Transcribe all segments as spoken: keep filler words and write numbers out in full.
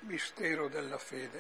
Mistero della fede.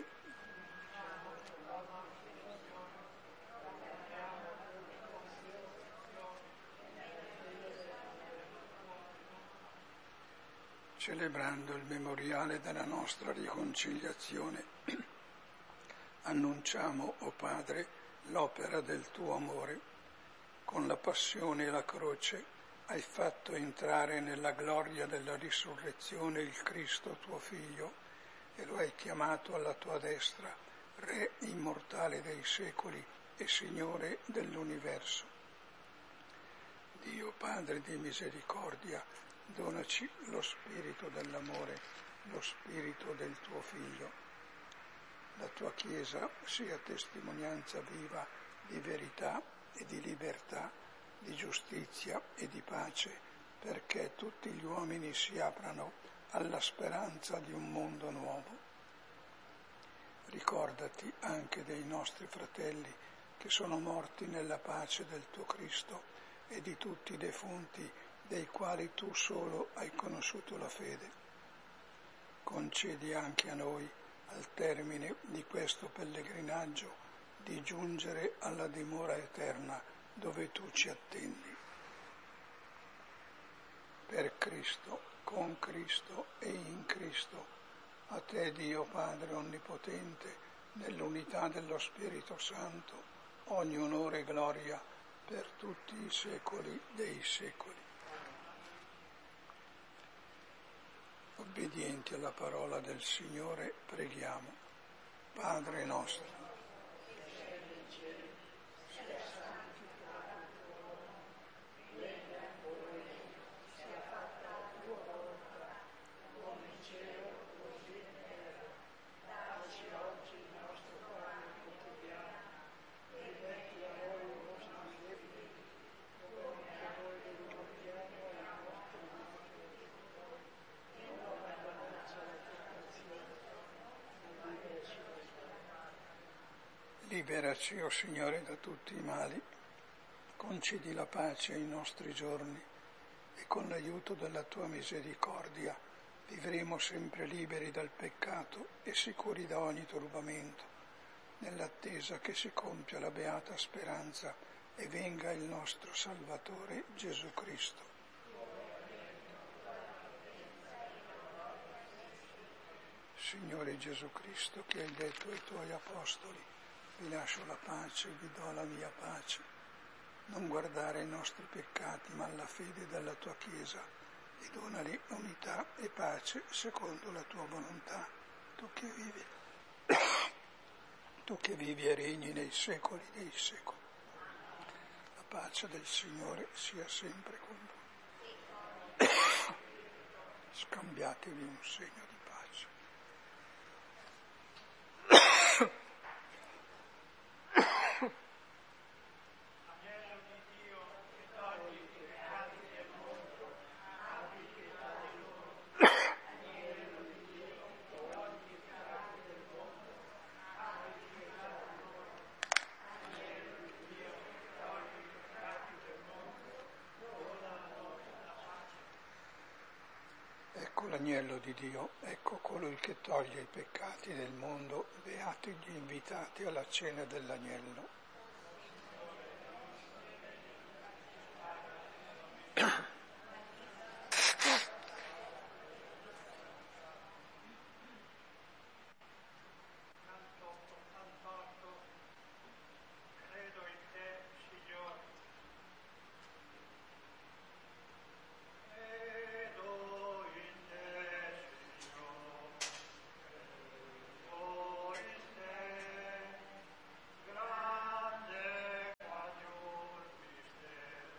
Celebrando il memoriale della nostra riconciliazione, annunciamo, o Padre, l'opera del tuo amore. Con la passione e la croce hai fatto entrare nella gloria della risurrezione il Cristo tuo Figlio e lo hai chiamato alla tua destra, Re immortale dei secoli e Signore dell'universo. Dio Padre di misericordia, donaci lo spirito dell'amore, lo spirito del tuo Figlio. La tua Chiesa sia testimonianza viva di verità e di libertà, di giustizia e di pace, perché tutti gli uomini si aprano alla speranza di un mondo nuovo. Ricordati anche dei nostri fratelli che sono morti nella pace del tuo Cristo e di tutti i defunti dei quali tu solo hai conosciuto la fede. Concedi anche a noi, al termine di questo pellegrinaggio, di giungere alla dimora eterna dove tu ci attendi. Per Cristo, con Cristo e in Cristo, a te Dio Padre Onnipotente, nell'unità dello Spirito Santo, ogni onore e gloria per tutti i secoli dei secoli. Obbedienti alla parola del Signore, preghiamo. Padre nostro, liberaci, o Signore, da tutti i mali, concedi la pace ai nostri giorni e con l'aiuto della tua misericordia vivremo sempre liberi dal peccato e sicuri da ogni turbamento, nell'attesa che si compia la beata speranza e venga il nostro Salvatore Gesù Cristo. Signore Gesù Cristo, che hai detto ai tuoi apostoli: vi lascio la pace, vi do la mia pace. Non guardare i nostri peccati, ma la fede della tua Chiesa, e donali unità e pace secondo la tua volontà. Tu che vivi, tu che vivi e regni nei secoli dei secoli. La pace del Signore sia sempre con voi. Scambiatevi un segno di pace. Ecco l'agnello di Dio, ecco colui che toglie i peccati del mondo, beati gli invitati alla cena dell'agnello.